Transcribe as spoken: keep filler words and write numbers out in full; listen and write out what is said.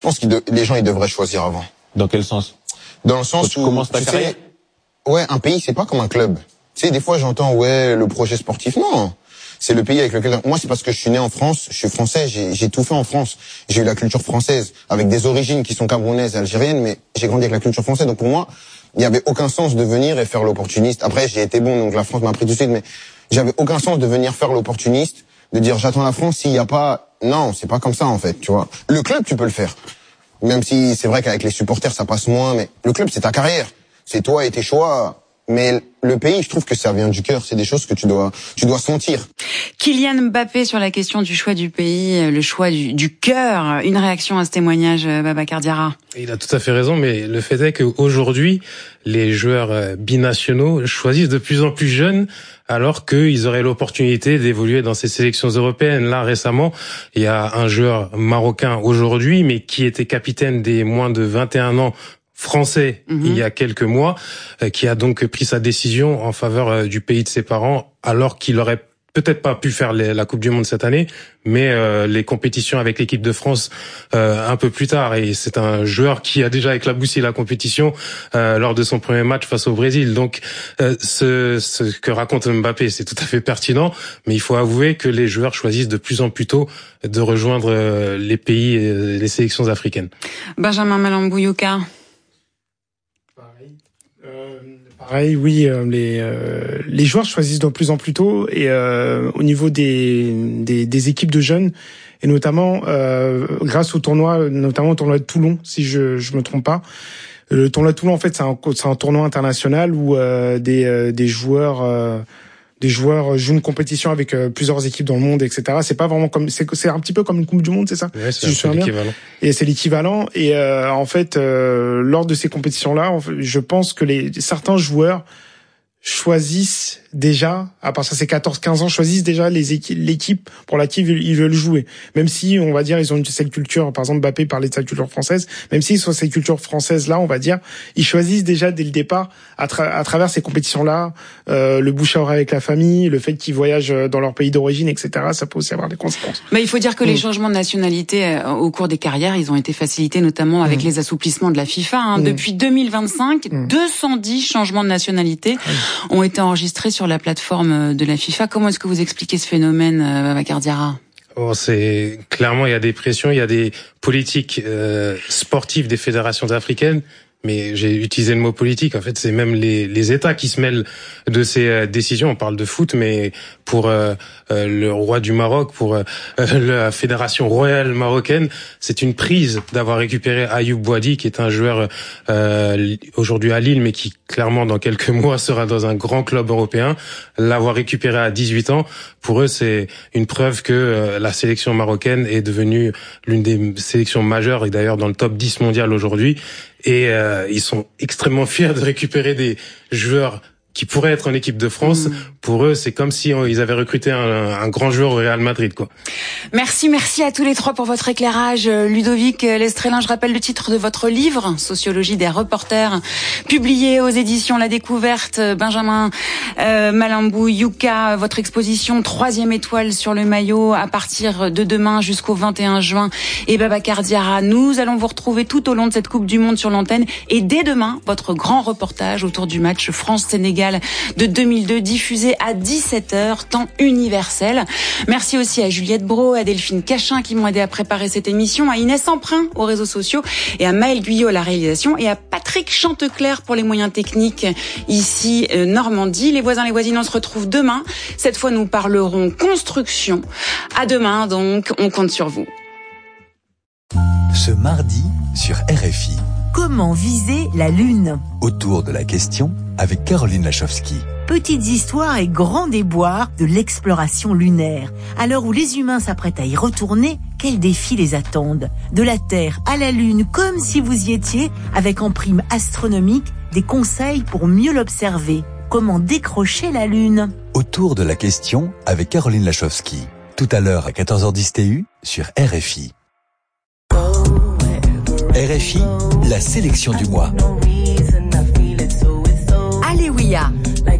Je pense que de, les gens ils devraient choisir avant. Dans quel sens? Dans le sens Quand tu où commences ta tu carrière. sais, ouais, un pays c'est pas comme un club. Tu sais, des fois j'entends ouais le projet sportif. Non, c'est le pays avec lequel. Moi c'est parce que je suis né en France, je suis français, j'ai, j'ai tout fait en France. J'ai eu la culture française avec des origines qui sont camerounaises et algériennes, mais j'ai grandi avec la culture française. Donc pour moi, il y avait aucun sens de venir et faire l'opportuniste. Après j'ai été bon, donc la France m'a pris tout de suite, mais j'avais aucun sens de venir faire l'opportuniste, de dire j'attends la France s'il y a pas. Non, c'est pas comme ça en fait, tu vois. Le club tu peux le faire. Même si c'est vrai qu'avec les supporters, ça passe moins, mais le club, c'est ta carrière. C'est toi et tes choix. Mais le pays, je trouve que ça vient du cœur. C'est des choses que tu dois, tu dois sentir. Kylian Mbappé sur la question du choix du pays, le choix du, du cœur. Une réaction à ce témoignage, Babacar Diarra. Il a tout à fait raison, mais le fait est qu'aujourd'hui, les joueurs binationaux choisissent de plus en plus jeunes, alors qu'ils auraient l'opportunité d'évoluer dans ces sélections européennes. Là, récemment, il y a un joueur marocain aujourd'hui, mais qui était capitaine des moins de vingt et un ans français mmh. il y a quelques mois, qui a donc pris sa décision en faveur du pays de ses parents, alors qu'il aurait peut-être pas pu faire les, la Coupe du Monde cette année, mais euh, les compétitions avec l'équipe de France euh, un peu plus tard. Et c'est un joueur qui a déjà éclaboussé la compétition euh, lors de son premier match face au Brésil. Donc euh, ce, ce que raconte Mbappé, c'est tout à fait pertinent, mais il faut avouer que les joueurs choisissent de plus en plus tôt de rejoindre euh, les pays, euh, les sélections africaines. Benjamin Malambou-Yuka. Pareil, oui, euh, les euh, les joueurs choisissent de plus en plus tôt et euh, au niveau des, des des équipes de jeunes et notamment euh, grâce au tournoi, notamment au tournoi de Toulon, si je je me trompe pas. Le tournoi de Toulon, en fait, c'est un c'est un tournoi international où euh, des euh, des joueurs euh, des joueurs jouent une compétition avec euh, plusieurs équipes dans le monde, et cetera. C'est pas vraiment comme c'est c'est un petit peu comme une Coupe du Monde, c'est ça? Ouais, c'est, si c'est l'équivalent. Et c'est l'équivalent. Et euh, en fait, euh, lors de ces compétitions-là, je pense que les certains joueurs choisissent déjà, à partir de ces quatorze quinze ans, choisissent déjà les équipes, l'équipe pour laquelle ils veulent jouer. Même si, on va dire, ils ont une cette culture, par exemple, Mbappé parlait de sa culture française, même s'ils sont cette culture française-là, on va dire, ils choisissent déjà dès le départ, à, tra- à travers ces compétitions-là, euh, le bouche à oreille avec la famille, le fait qu'ils voyagent dans leur pays d'origine, et cetera, ça peut aussi avoir des conséquences. Mais il faut dire que mmh. les changements de nationalité euh, au cours des carrières, ils ont été facilités notamment avec mmh. les assouplissements de la FIFA. Hein. Mmh. Depuis deux mille vingt-cinq, mmh. deux cent dix changements de nationalité mmh. ont été enregistrés sur la plateforme de la FIFA. Comment est-ce que vous expliquez ce phénomène, Babacar Diarra? Oh, c'est clairement, il y a des pressions, il y a des politiques euh, sportives des fédérations africaines, mais j'ai utilisé le mot politique. En fait, c'est même les, les États qui se mêlent de ces euh, décisions. On parle de foot, mais pour euh, euh, le roi du Maroc, pour euh, la fédération royale marocaine, c'est une prise d'avoir récupéré Ayoub Boadi, qui est un joueur euh, aujourd'hui à Lille, mais qui clairement dans quelques mois sera dans un grand club européen. L'avoir récupéré à dix-huit ans, pour eux, c'est une preuve que euh, la sélection marocaine est devenue l'une des sélections majeures, et d'ailleurs dans le top dix mondial aujourd'hui. Et euh, ils sont extrêmement fiers de récupérer des joueurs qui pourraient être en équipe de France. Mmh. Pour eux, c'est comme si on, ils avaient recruté un, un grand joueur au Real Madrid, quoi. Merci, merci à tous les trois pour votre éclairage. Ludovic Lestrelin, je rappelle le titre de votre livre, Sociologie des reporters, publié aux éditions La Découverte. Benjamin euh, Malambou-Yuka, votre exposition Troisième étoile sur le maillot à partir de demain jusqu'au vingt et un juin. Et Babacar Diarra, nous allons vous retrouver tout au long de cette Coupe du Monde sur l'antenne. Et dès demain, votre grand reportage autour du match France-Sénégal de deux mille deux, diffusé à dix-sept heures, temps universel. Merci aussi à Juliette Brault, à Delphine Cachin qui m'ont aidé à préparer cette émission, à Inès Emprunt aux réseaux sociaux et à Maëlle Guyot à la réalisation et à Patrick Chanteclerc pour les moyens techniques ici euh, Normandie. Les voisins, les voisines, on se retrouve demain. Cette fois, nous parlerons construction. À demain, donc, on compte sur vous. Ce mardi sur R F I. Comment viser la Lune? Autour de la question avec Caroline Lachowski. Petites histoires et grands déboires de l'exploration lunaire. À l'heure où les humains s'apprêtent à y retourner, quels défis les attendent? De la Terre à la Lune, comme si vous y étiez, avec en prime astronomique, des conseils pour mieux l'observer. Comment décrocher la Lune? Autour de la question avec Caroline Lachowski. Tout à l'heure à quatorze heures dix T U sur R F I. R F I, la sélection du mois. Alléluia.